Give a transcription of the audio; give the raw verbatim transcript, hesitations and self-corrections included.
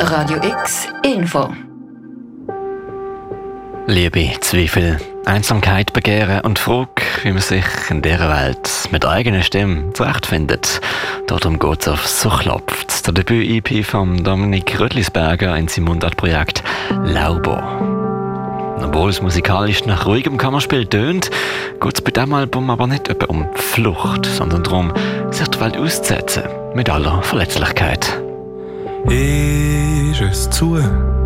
Radio X Info. Liebe, Zweifel, Einsamkeit, Begehren und Frage, wie man sich in dieser Welt mit eigener Stimme zurechtfindet. Darum geht es auf «So klopft», der Debüt-E P von Dominik Rödlisberger in seinem Mundart-Projekt «Laubo». Obwohl es musikalisch nach ruhigem Kammerspiel tönt, geht es bei diesem Album aber nicht etwa um Flucht, sondern darum, sich die Welt auszusetzen, mit aller Verletzlichkeit. Ist es zu?